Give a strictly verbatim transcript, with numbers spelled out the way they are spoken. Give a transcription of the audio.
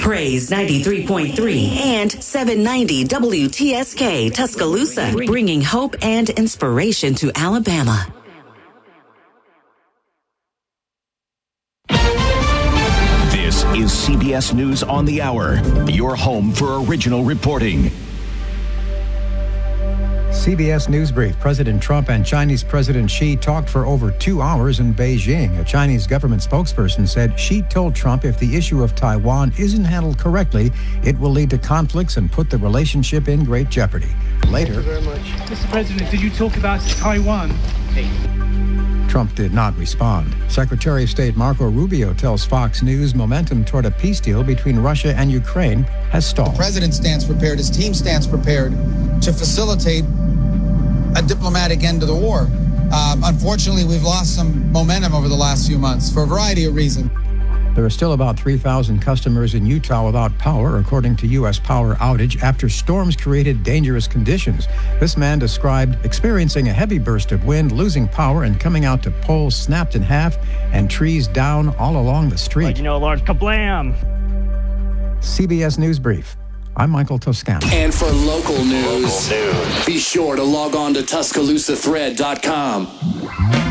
Praise ninety-three point three and seven ninety W T S K Tuscaloosa, bringing hope and inspiration to Alabama. This is C B S News on the Hour, your home for original reporting. C B S News Brief. President Trump and Chinese President Xi talked for over two hours in Beijing. A Chinese government spokesperson said Xi told Trump if the issue of Taiwan isn't handled correctly, it will lead to conflicts and put the relationship in great jeopardy. Later, Thank you very much. Mister President, did you talk about Taiwan? Trump did not respond. Secretary of State Marco Rubio tells Fox News momentum toward a peace deal between Russia and Ukraine has stalled. The president stands prepared, his team stands prepared to facilitate a diplomatic end to the war. Um, unfortunately, we've lost some momentum over the last few months for a variety of reasons. There are still about three thousand customers in Utah without power, according to U S Power outage, after storms created dangerous conditions. This man described experiencing a heavy burst of wind, losing power, and coming out to poles snapped in half and trees down all along the street. Like, you know, a large kablam. C B S News Brief. I'm Michael Toscano. And for local news, local news, be sure to log on to Tuscaloosa Thread dot com.